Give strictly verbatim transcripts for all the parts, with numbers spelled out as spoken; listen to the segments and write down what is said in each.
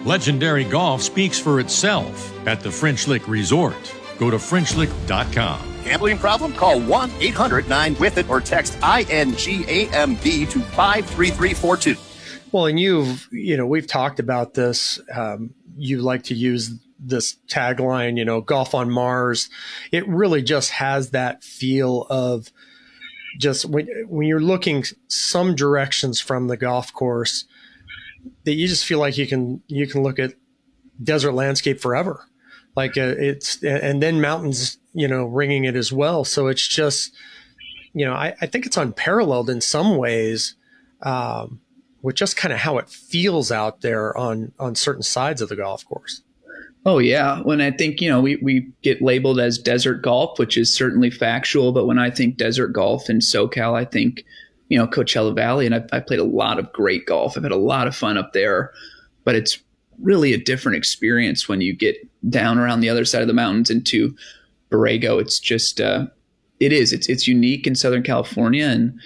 Legendary golf speaks for itself at the French Lick Resort. Go to French Lick dot com. Gambling problem? Call one eight hundred nine with it or text I N G A M B to five three three four two. Well, and you've, you know, we've talked about this. Um, you like to use this tagline, you know, golf on Mars. It really just has that feel of just when, when you're looking some directions from the golf course that you just feel like you can, you can look at desert landscape forever. Like uh, it's, and then mountains, you know, ringing it as well. So it's just, you know, I, I think it's unparalleled in some ways, um, with just kind of how it feels out there on, on certain sides of the golf course. Oh, yeah. When I think, you know, we, we get labeled as desert golf, which is certainly factual. But when I think desert golf in SoCal, I think, you know, Coachella Valley. And I've, I've played a lot of great golf. I've had a lot of fun up there. But it's really a different experience when you get down around the other side of the mountains into Borrego. It's just, uh, it is. It's it's unique in Southern California. And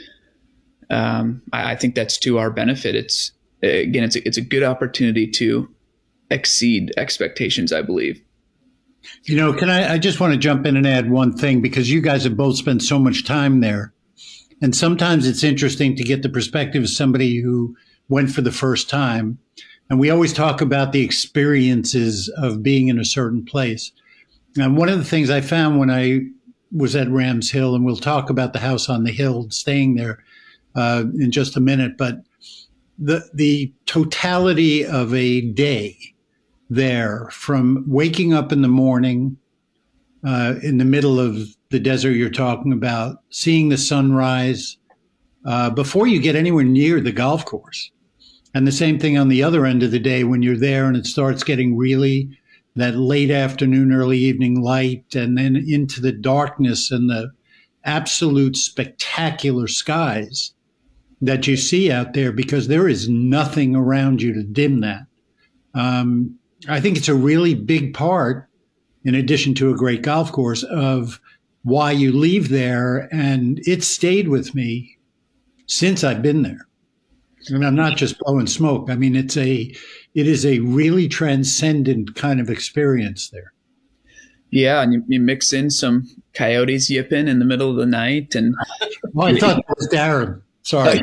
um, I, I think that's to our benefit. It's, again, it's a, it's a good opportunity to exceed expectations, I believe. You know, can I, I just want to jump in and add one thing, because you guys have both spent so much time there. And sometimes it's interesting to get the perspective of somebody who went for the first time. And we always talk about the experiences of being in a certain place. And one of the things I found when I was at Rams Hill, and we'll talk about the house on the hill, staying there uh, in just a minute, but the the totality of a day there, from waking up in the morning uh, in the middle of the desert you're talking about, seeing the sunrise uh, before you get anywhere near the golf course. And the same thing on the other end of the day when you're there and it starts getting really that late afternoon, early evening light, and then into the darkness and the absolute spectacular skies that you see out there, because there is nothing around you to dim that. Um, I think it's a really big part, in addition to a great golf course, of why you leave there. And it stayed with me since I've been there. And I'm not just blowing smoke. I mean, it's a, it is a really transcendent kind of experience there. Yeah, and you, you mix in some coyotes yipping in the middle of the night, and well, I thought that was Darren. Sorry.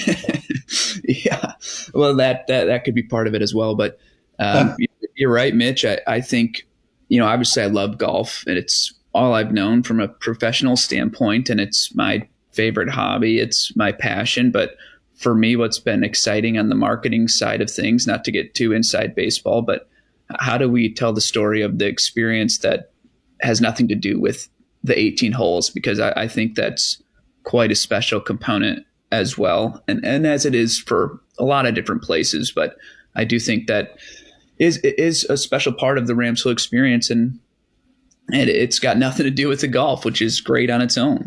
Yeah, well, that, that that could be part of it as well. But um, uh, you're right, Mitch. I, I think, you know, obviously I love golf, and it's all I've known from a professional standpoint, and it's my favorite hobby. It's my passion, but for me, what's been exciting on the marketing side of things, not to get too inside baseball, but how do we tell the story of the experience that has nothing to do with the eighteen holes? Because I, I think that's quite a special component as well. And, and as it is for a lot of different places, but I do think that is, is a special part of the Rams Hill experience. And, and it's got nothing to do with the golf, which is great on its own.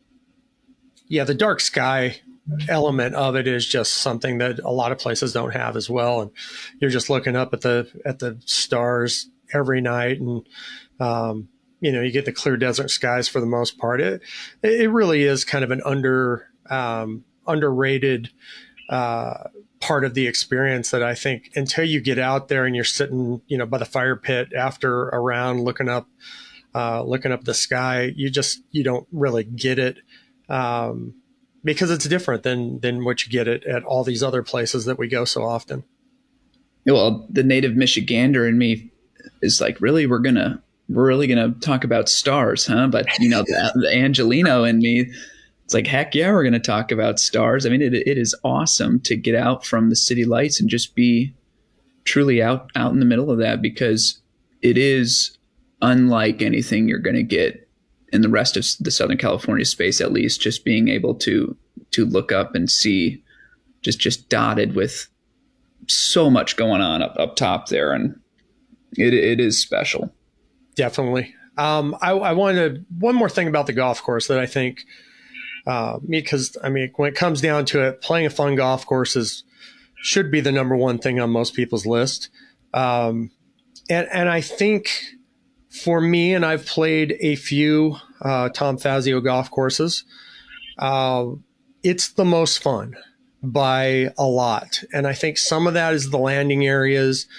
Yeah. The dark sky element of it is just something that a lot of places don't have as well. And you're just looking up at the, at the stars every night. And, um, you know, you get the clear desert skies for the most part. It, it really is kind of an under, um, underrated, uh, part of the experience that I think until you get out there and you're sitting, you know, by the fire pit after a round, looking up, uh, looking up the sky, you just, you don't really get it. Um, because it's different than, than what you get at, at all these other places that we go so often. Well, the native Michigander in me is like, really, we're going to, we're really going to talk about stars, huh? But you know, the, the Angelino in me, it's like, heck yeah, we're going to talk about stars. I mean, it it is awesome to get out from the city lights and just be truly out, out in the middle of that, because it is unlike anything you're going to get in the rest of the Southern California space, at least. Just being able to to look up and see just just dotted with so much going on up, up top there. And it it is special. Definitely. Um, I, I wanted one more thing about the golf course that I think, uh, because I mean, when it comes down to it, playing a fun golf course is, should be the number one thing on most people's list. Um, and, and I think for me, and I've played a few, uh, Tom Fazio golf courses, uh, it's the most fun by a lot. And I think some of that is the landing areas.